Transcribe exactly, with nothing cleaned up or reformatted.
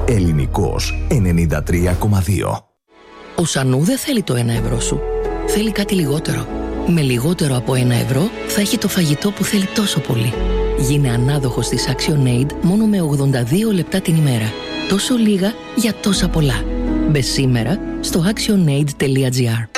Ελληνικός ενενήντα τρία κόμμα δύο. Ο Σανού δεν θέλει το ένα ευρώ σου. Θέλει κάτι λιγότερο. Με λιγότερο από ένα ευρώ θα έχει το φαγητό που θέλει τόσο πολύ. Γίνε ανάδοχος της ActionAid μόνο με ογδόντα δύο λεπτά την ημέρα. Τόσο λίγα για τόσα πολλά. Μπες σήμερα στο actionaid τελεία gr.